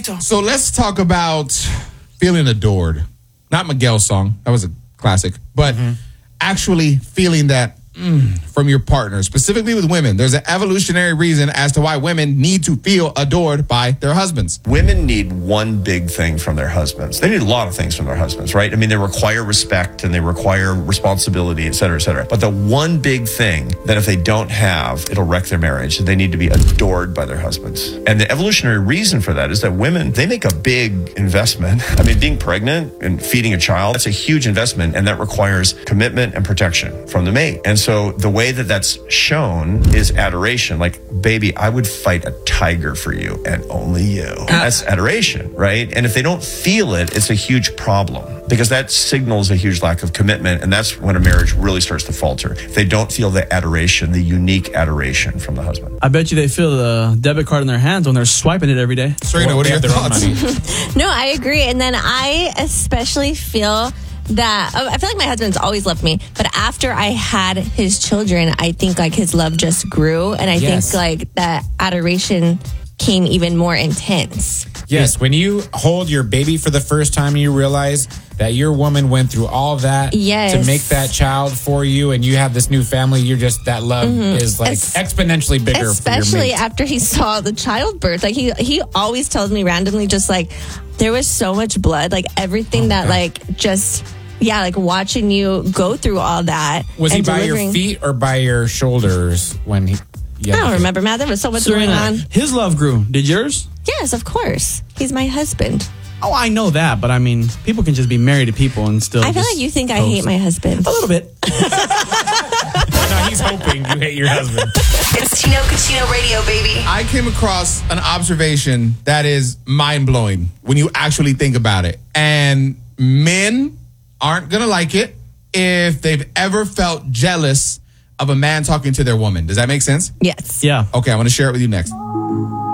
So let's talk about feeling adored. Not Miguel's song. That was a classic. But actually feeling that from your partner, specifically with women. There's an evolutionary reason as to why women need to feel adored by their husbands. Women need one big thing from their husbands. They need a lot of things from their husbands, right? I mean, they require respect and they require responsibility, et cetera, et cetera. But the one big thing that if they don't have, it'll wreck their marriage. They need to be adored by their husbands. And the evolutionary reason for that is that women, they make a big investment. I mean, being pregnant and feeding a child, that's a huge investment, and that requires commitment and protection from the mate. And so the way that that's shown is adoration. Like, baby, I would fight a tiger for you and only you. That's adoration, right? And if they don't feel it, it's a huge problem because that signals a huge lack of commitment. And that's when a marriage really starts to falter. If they don't feel the adoration, the unique adoration from the husband. I bet you they feel the debit card in their hands when they're swiping it every day. Serena, what are your thoughts? No, I agree. And then I especially feel that I feel like my husband's always loved me, but after I had his children, I think like his love just grew, and I think like that adoration came even more intense. Yes, when you hold your baby for the first time, you realize that your woman went through all that to make that child for you, and you have this new family. You're just, that love is like exponentially bigger. Especially for your mate. after he saw the childbirth. Like he always tells me randomly, just like there was so much blood, like everything that like just. Yeah, like watching you go through all that. Was he by your feet or by your shoulders when he... I don't remember, Matt. There was so much going on. His love grew. Did yours? Yes, of course. He's my husband. Oh, I know that, but I mean, people can just be married to people and still... I feel like you think I hate my husband. A little bit. No, he's hoping you hate your husband. It's Tino Cucino Radio, baby. I came across an observation that is mind-blowing when you actually think about it. And men aren't going to like it if they've ever felt jealous of a man talking to their woman. Does that make sense? Yes. Yeah. Okay, I want to share it with you next.